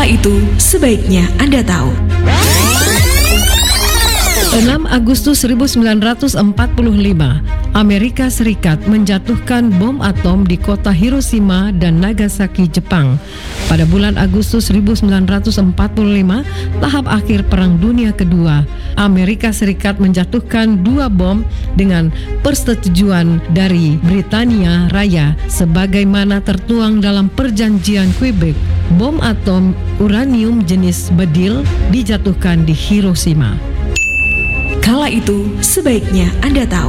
Kala itu sebaiknya Anda tahu. 6 Agustus 1945, Amerika Serikat menjatuhkan bom atom di kota Hiroshima dan Nagasaki, Jepang. Pada bulan Agustus 1945, tahap akhir Perang Dunia Kedua, Amerika Serikat menjatuhkan 2 bom dengan persetujuan dari Britania Raya sebagaimana tertuang dalam Perjanjian Quebec. Bom atom uranium jenis bedil dijatuhkan di Hiroshima. Kala itu sebaiknya Anda tahu.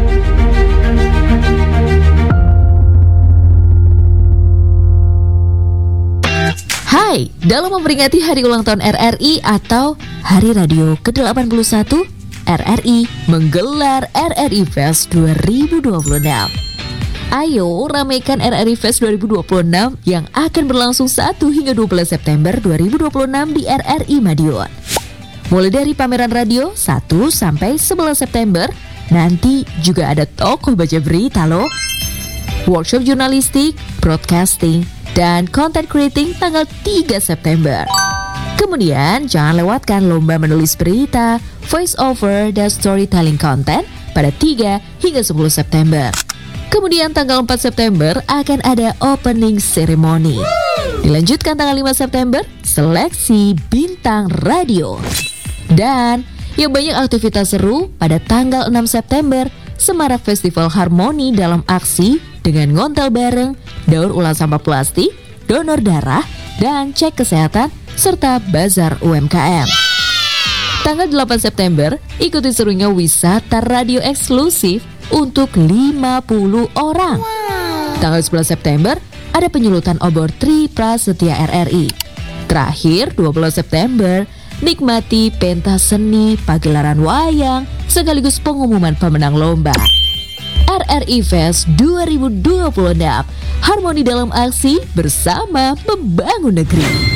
Hai, dalam memperingati hari ulang tahun RRI atau Hari Radio ke-81, RRI menggelar RRI Fest 2026. Ayo ramaikan RRI Fest 2026 yang akan berlangsung 1 hingga 12 September 2026 di RRI Madiun. Mulai dari pameran radio 1 sampai 11 September, nanti juga ada tokoh baca berita loh. Workshop jurnalistik, broadcasting, dan content creating tanggal 3 September. Kemudian jangan lewatkan lomba menulis berita, voice over, dan storytelling content pada 3 hingga 10 September. Kemudian tanggal 4 September akan ada opening ceremony. Dilanjutkan tanggal 5 September, seleksi bintang radio. Dan yang banyak aktivitas seru pada tanggal 6 September, Semarak Festival Harmoni dalam aksi dengan ngontel bareng, daur ulang sampah plastik, donor darah, dan cek kesehatan, serta bazar UMKM. Tanggal 8 September, ikuti serunya wisata radio eksklusif untuk 50 orang. Tanggal 11 September, ada penyulutan obor Tri Prasetya RRI. Terakhir, 12 September, nikmati pentas seni, pagelaran wayang, sekaligus pengumuman pemenang lomba. RRI Fest 2026, harmoni dalam aksi bersama membangun negeri.